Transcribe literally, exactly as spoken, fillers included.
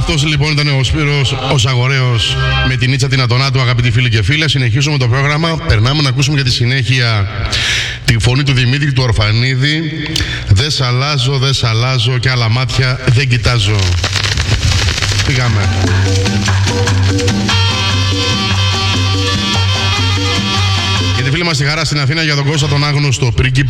Αυτός λοιπόν ήταν ο Σπύρος ο Ζαγορέος με την Ίτσα την Ατονάτου, αγαπητοί φίλοι και φίλες. Συνεχίζουμε το πρόγραμμα. Περνάμε να ακούσουμε για τη συνέχεια τη φωνή του Δημήτρη του Ορφανίδη. Δε σ' αλλάζω, δε σ' αλλάζω και άλλα μάτια δεν κοιτάζω. Πήγαμε. Για τη φίλη μας τη Χαρά στην Αθήνα, για τον Κώστα τον άγνωστο πρίγκιπα.